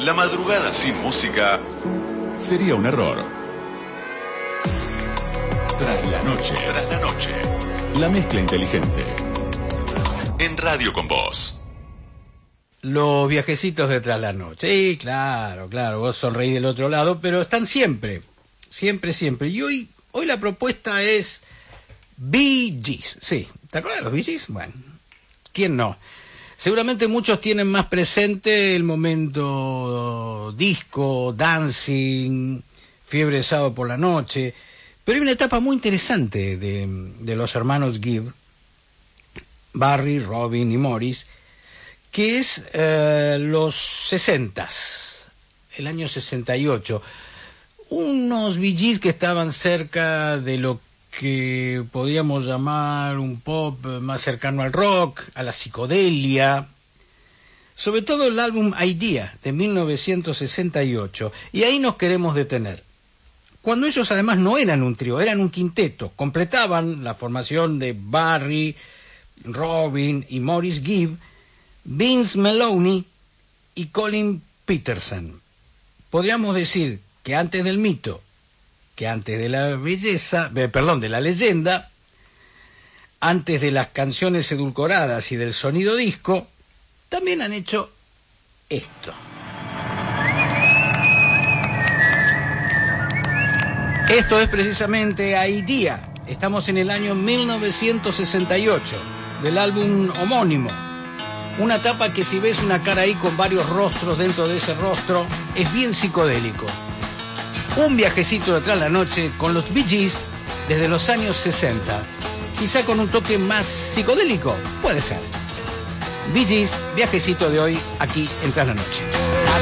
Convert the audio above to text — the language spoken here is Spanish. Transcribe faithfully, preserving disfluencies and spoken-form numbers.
La madrugada sin música sería un error. Tras la noche. Tras la noche. La mezcla inteligente. En Radio con Vos. Los viajecitos de Tras la Noche. Sí, claro, claro, vos sonreís del otro lado, pero están siempre, siempre, siempre. Y hoy, hoy la propuesta es Bee Gees. Sí, ¿te acuerdas de los Bee Gees? Bueno, ¿quién no? Seguramente muchos tienen más presente el momento disco, dancing, fiebre de sábado por la noche, pero hay una etapa muy interesante de, de los hermanos Gibb, Barry, Robin y Morris, que es eh, los sesentas, el año sesenta y ocho. Unos Bee Gees que estaban cerca de lo que podríamos llamar un pop más cercano al rock, a la psicodelia, sobre todo el álbum Idea de mil novecientos sesenta y ocho, y ahí nos queremos detener. Cuando ellos además no eran un trío, eran un quinteto, completaban la formación de Barry, Robin y Morris Gibb, Vince Maloney y Colin Peterson. Podríamos decir que antes del mito, que antes de la belleza, eh, perdón, de la leyenda, antes de las canciones edulcoradas y del sonido disco, también han hecho esto. Esto es precisamente Idea. Estamos en el año mil novecientos sesenta y ocho, del álbum homónimo. Una etapa que, si ves una cara ahí con varios rostros dentro de ese rostro, es bien psicodélico. Un viajecito de Tras la Noche con los Bee Gees desde los años sesenta. Quizá con un toque más psicodélico, puede ser. Bee Gees, viajecito de hoy aquí en Tras la Noche.